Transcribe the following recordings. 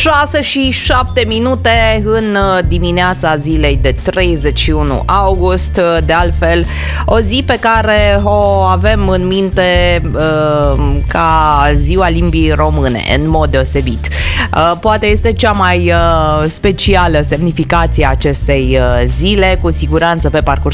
6:07 în dimineața zilei de 31 august. De altfel, o zi pe care o avem în minte ca ziua limbii române, în mod deosebit. Poate este cea mai specială semnificație a acestei zile. Cu siguranță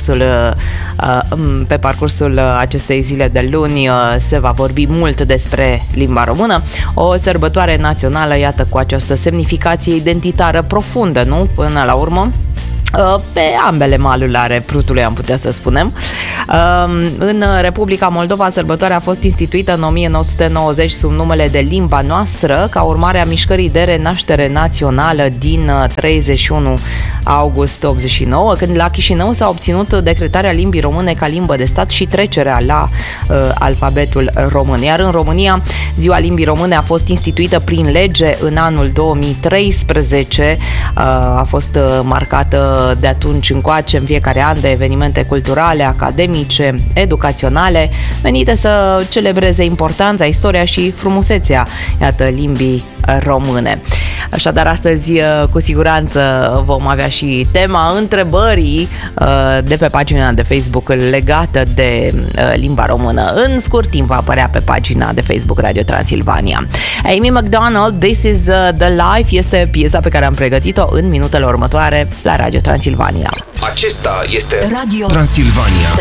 pe parcursul acestei zile de luni se va vorbi mult despre limba română. O sărbătoare națională, iată, cu această semnificație identitară profundă, nu? Până la urmă, pe ambele maluri ale Prutului, am putea să spunem. În Republica Moldova, sărbătoarea a fost instituită în 1990 sub numele de Limba Noastră, ca urmare a mișcării de renaștere națională din 31 august 89, când la Chișinău s-a obținut decretarea limbii române ca limbă de stat și trecerea la alfabetul român. Iar în România, ziua limbii române a fost instituită prin lege în anul 2013. A fost marcată de atunci încoace în fiecare an de evenimente culturale, academice, educaționale, menite să celebreze importanța, istoria și frumusețea, iată, limbii române. Așadar, astăzi, cu siguranță, vom avea și tema întrebării de pe pagina de Facebook legată de limba română. În scurt timp va apărea pe pagina de Facebook Radio Transilvania. Amy McDonald, This is the Life, este piesa pe care am pregătit-o în minutele următoare la Radio Transilvania. Acesta este Radio Transilvania.